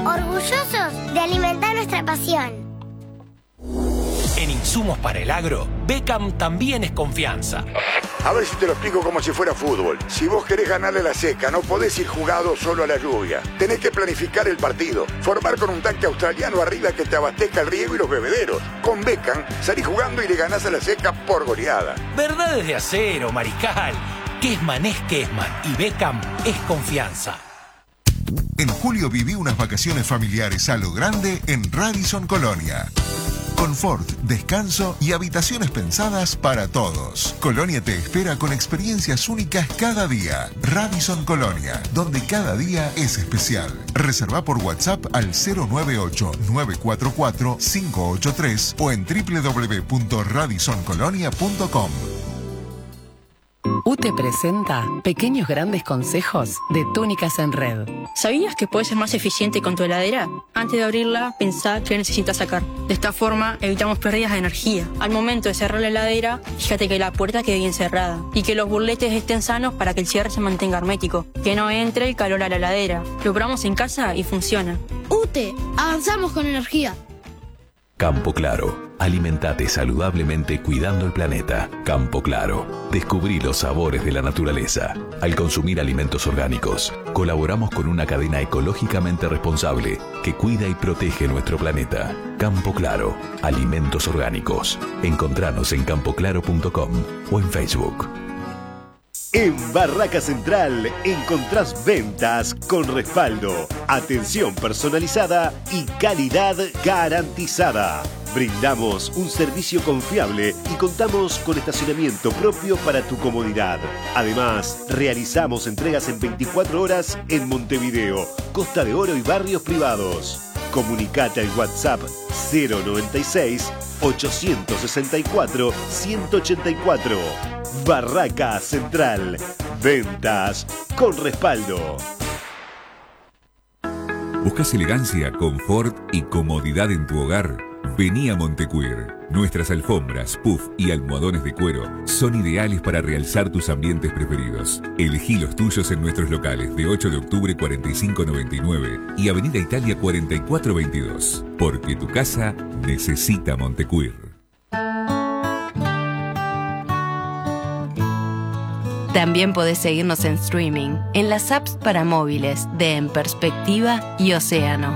orgullosos de alimentar nuestra pasión. En insumos para el agro, Beckham también es confianza. A ver si te lo explico como si fuera fútbol. Si vos querés ganarle la seca, no podés ir jugado solo a la lluvia. Tenés que planificar el partido. Formar con un tanque australiano arriba que te abastezca el riego y los bebederos. Con Beckham, salís jugando y le ganás a la seca por goleada. Verdades de acero, Mariscal. Kessman es Kessman y Beckham es confianza. En julio viví unas vacaciones familiares a lo grande en Radisson Colonia. Confort, descanso y habitaciones pensadas para todos. Colonia te espera con experiencias únicas cada día. Radisson Colonia, donde cada día es especial. Reserva por WhatsApp al 098-944-583 o en www.radissoncolonia.com. UTE presenta Pequeños Grandes Consejos de Túnicas en Red. ¿Sabías que puedes ser más eficiente con tu heladera? Antes de abrirla, pensá qué necesitas sacar. De esta forma, evitamos pérdidas de energía. Al momento de cerrar la heladera, fíjate que la puerta quede bien cerrada y que los burletes estén sanos para que el cierre se mantenga hermético. Que no entre el calor a la heladera. Lo probamos en casa y funciona. UTE, avanzamos con energía. Campo Claro. Alimentate saludablemente cuidando el planeta. Campo Claro. Descubrí los sabores de la naturaleza. Al consumir alimentos orgánicos, colaboramos con una cadena ecológicamente responsable que cuida y protege nuestro planeta. Campo Claro. Alimentos orgánicos. Encontranos en campoclaro.com o en Facebook. En Barraca Central encontrás ventas con respaldo, atención personalizada y calidad garantizada. Brindamos un servicio confiable y contamos con estacionamiento propio para tu comodidad. Además, realizamos entregas en 24 horas en Montevideo, Costa de Oro y barrios privados. Comunicate al WhatsApp 096-864-184. Barraca Central. Ventas con respaldo. ¿Buscas elegancia, confort y comodidad en tu hogar? Vení a Montecuir. Nuestras alfombras, puff y almohadones de cuero son ideales para realzar tus ambientes preferidos. Elegí los tuyos en nuestros locales de 8 de octubre 4599 y Avenida Italia 4422. Porque tu casa necesita Montecuir. También podés seguirnos en streaming, en las apps para móviles de En Perspectiva y Océano.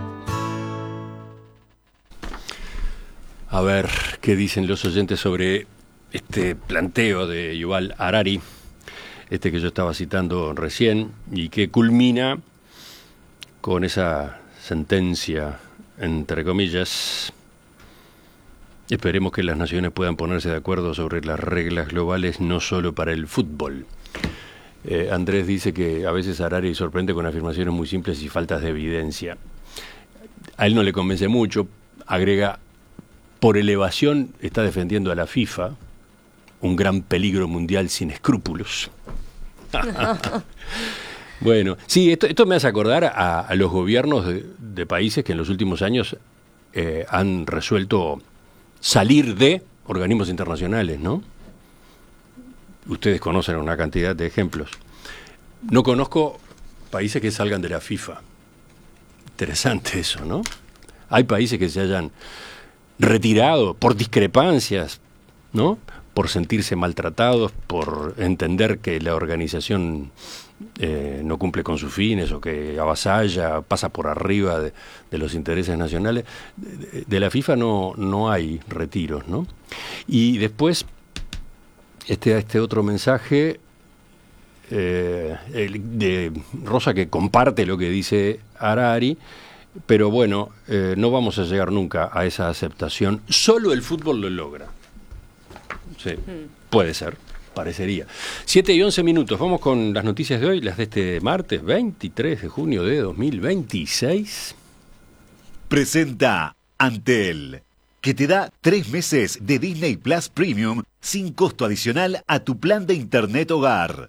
A ver, ¿qué dicen los oyentes sobre este planteo de Yuval Harari, que yo estaba citando recién, y que culmina con esa sentencia, entre comillas? Esperemos que las naciones puedan ponerse de acuerdo sobre las reglas globales, no solo para el fútbol. Andrés dice que a veces Harari sorprende con afirmaciones muy simples y faltas de evidencia. A él no le convence mucho, agrega, por elevación está defendiendo a la FIFA, un gran peligro mundial sin escrúpulos. Bueno, sí, esto me hace acordar a los gobiernos de países que en los últimos años han resuelto salir de organismos internacionales, ¿no? Ustedes conocen una cantidad de ejemplos. No conozco países que salgan de la FIFA. Interesante eso, ¿no? Hay países que se hayan retirado por discrepancias, ¿no? Por sentirse maltratados, por entender que la organización no cumple con sus fines o que avasalla, pasa por arriba de los intereses nacionales. De la FIFA no hay retiros, ¿no? Y después, este otro mensaje de Rosa, que comparte lo que dice Harari, pero bueno, no vamos a llegar nunca a esa aceptación. Solo el fútbol lo logra. Sí, puede ser, parecería. 7:11. Vamos con las noticias de hoy, las de este martes 23 de junio de 2026. Presenta Antel, que te da 3 meses de Disney Plus Premium sin costo adicional a tu plan de internet hogar.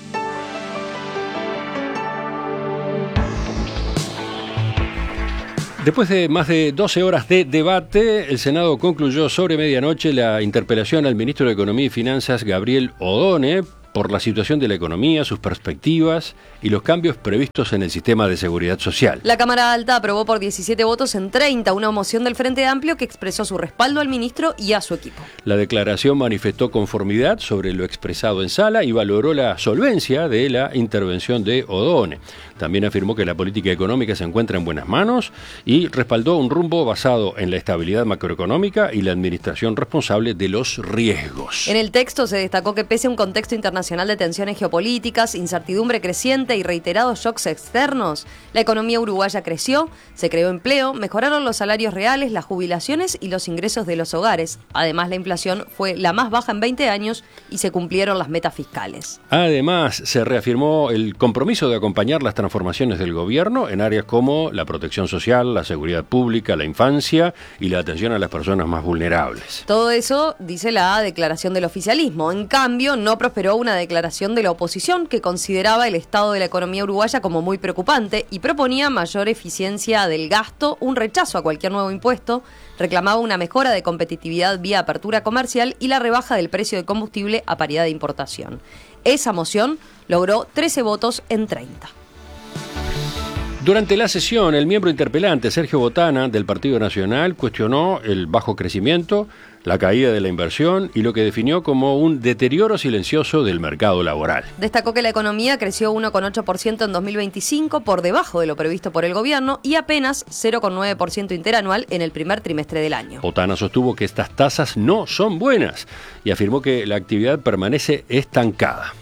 Después de más de 12 horas de debate, el Senado concluyó sobre medianoche la interpelación al ministro de Economía y Finanzas, Gabriel Odone, por la situación de la economía, sus perspectivas y los cambios previstos en el sistema de seguridad social. La Cámara Alta aprobó por 17 votos en 30 una moción del Frente Amplio que expresó su respaldo al ministro y a su equipo. La declaración manifestó conformidad sobre lo expresado en sala y valoró la solvencia de la intervención de Odone. También afirmó que la política económica se encuentra en buenas manos y respaldó un rumbo basado en la estabilidad macroeconómica y la administración responsable de los riesgos. En el texto se destacó que pese a un contexto internacional de tensiones geopolíticas, incertidumbre creciente y reiterados shocks externos, la economía uruguaya creció, se creó empleo, mejoraron los salarios reales, las jubilaciones y los ingresos de los hogares. Además, la inflación fue la más baja en 20 años y se cumplieron las metas fiscales. Además, se reafirmó el compromiso de acompañar las transformaciones del gobierno en áreas como la protección social, la seguridad pública, la infancia y la atención a las personas más vulnerables. Todo eso dice la declaración del oficialismo. En cambio, no prosperó una declaración de la oposición que consideraba el estado de la economía uruguaya como muy preocupante y proponía mayor eficiencia del gasto, un rechazo a cualquier nuevo impuesto, reclamaba una mejora de competitividad vía apertura comercial y la rebaja del precio de combustible a paridad de importación. Esa moción logró 13 votos en 30. Durante la sesión, el miembro interpelante Sergio Botana del Partido Nacional cuestionó el bajo crecimiento, la caída de la inversión y lo que definió como un deterioro silencioso del mercado laboral. Destacó que la economía creció 1,8% en 2025, por debajo de lo previsto por el gobierno, y apenas 0,9% interanual en el primer trimestre del año. Botana sostuvo que estas tasas no son buenas y afirmó que la actividad permanece estancada.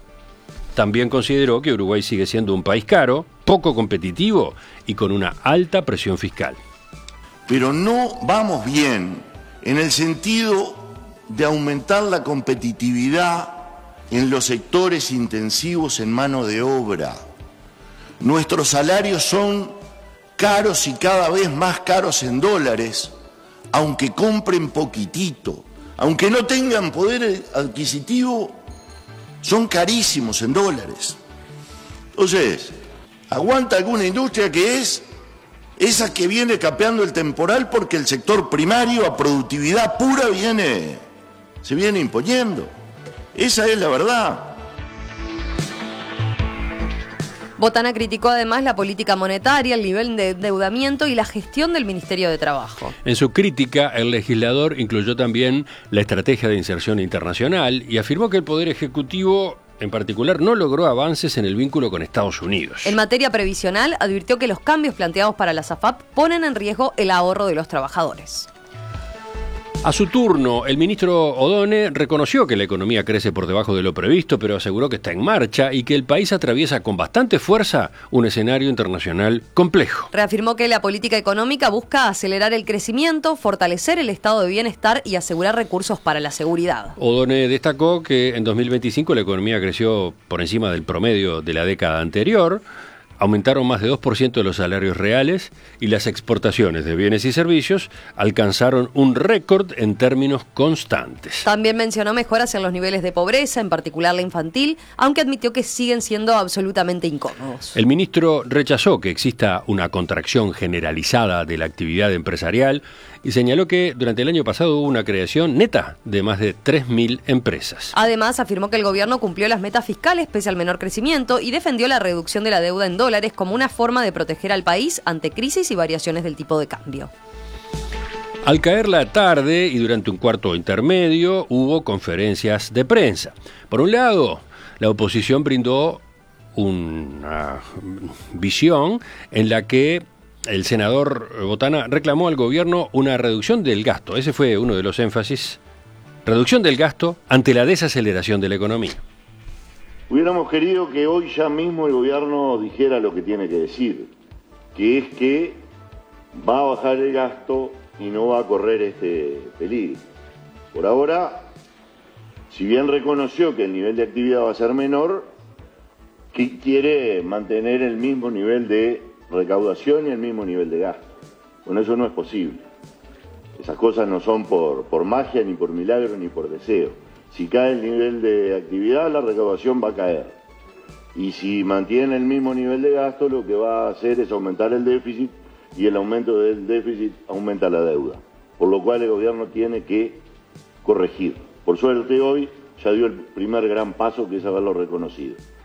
También consideró que Uruguay sigue siendo un país caro, poco competitivo y con una alta presión fiscal. Pero no vamos bien en el sentido de aumentar la competitividad en los sectores intensivos en mano de obra. Nuestros salarios son caros y cada vez más caros en dólares, aunque compren poquitito, aunque no tengan poder adquisitivo, son carísimos en dólares. Entonces, aguanta alguna industria que es esa que viene capeando el temporal porque el sector primario a productividad pura se viene imponiendo. Esa es la verdad. Botana criticó además la política monetaria, el nivel de endeudamiento y la gestión del Ministerio de Trabajo. En su crítica, el legislador incluyó también la estrategia de inserción internacional y afirmó que el Poder Ejecutivo, en particular, no logró avances en el vínculo con Estados Unidos. En materia previsional, advirtió que los cambios planteados para las AFAP ponen en riesgo el ahorro de los trabajadores. A su turno, el ministro Odone reconoció que la economía crece por debajo de lo previsto, pero aseguró que está en marcha y que el país atraviesa con bastante fuerza un escenario internacional complejo. Reafirmó que la política económica busca acelerar el crecimiento, fortalecer el estado de bienestar y asegurar recursos para la seguridad. Odone destacó que en 2025 la economía creció por encima del promedio de la década anterior. Aumentaron más de 2% de los salarios reales y las exportaciones de bienes y servicios alcanzaron un récord en términos constantes. También mencionó mejoras en los niveles de pobreza, en particular la infantil, aunque admitió que siguen siendo absolutamente incómodos. El ministro rechazó que exista una contracción generalizada de la actividad empresarial y señaló que durante el año pasado hubo una creación neta de más de 3.000 empresas. Además, afirmó que el gobierno cumplió las metas fiscales pese al menor crecimiento y defendió la reducción de la deuda en dólares como una forma de proteger al país ante crisis y variaciones del tipo de cambio. Al caer la tarde y durante un cuarto intermedio hubo conferencias de prensa. Por un lado, la oposición brindó una visión en la que el senador Botana reclamó al gobierno una reducción del gasto. Ese fue uno de los énfasis. Reducción del gasto ante la desaceleración de la economía. Hubiéramos querido que hoy ya mismo el gobierno dijera lo que tiene que decir, que es que va a bajar el gasto y no va a correr este peligro. Por ahora, si bien reconoció que el nivel de actividad va a ser menor, que quiere mantener el mismo nivel de recaudación y el mismo nivel de gasto. Bueno, eso no es posible. Esas cosas no son por magia, ni por milagro, ni por deseo. Si cae el nivel de actividad, la recaudación va a caer. Y si mantiene el mismo nivel de gasto, lo que va a hacer es aumentar el déficit, y el aumento del déficit aumenta la deuda. Por lo cual el gobierno tiene que corregir. Por suerte hoy ya dio el primer gran paso, que es haberlo reconocido.